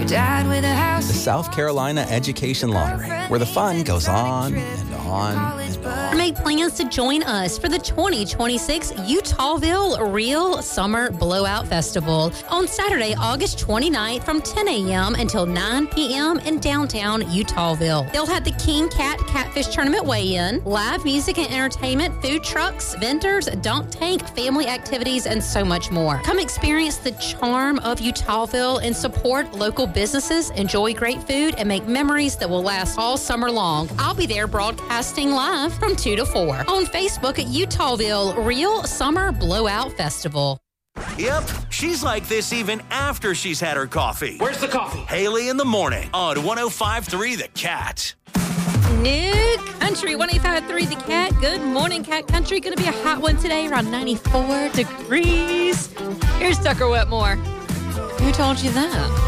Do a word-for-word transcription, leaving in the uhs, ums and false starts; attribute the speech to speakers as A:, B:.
A: dad with a house.
B: The South Carolina Education Lottery, where the fun goes on and on and on.
C: Make plans to join us for the twenty twenty-six Utahville Real Summer Blowout Festival on Saturday, August twenty-ninth from ten a.m. until nine p.m. in downtown Utahville. They'll have the King Cat Catfish Tournament weigh-in, live music and entertainment, food trucks, vendors, dunk tank, family activities, and so much more. Come experience the charm of Utahville and support local businesses, enjoy great food, and make memories that will last all summer long. I'll be there broadcasting live from two to four on Facebook at Utahville Real Summer Blowout Festival.
D: Yep, she's like this even after she's had her coffee.
E: Where's the coffee?
D: Haley in the morning on one oh five point three The Cat.
C: New Country, one oh five point three The Cat. Good morning, Cat Country. Going to be a hot one today, around ninety-four degrees. Here's Tucker Wetmore. Who told you that?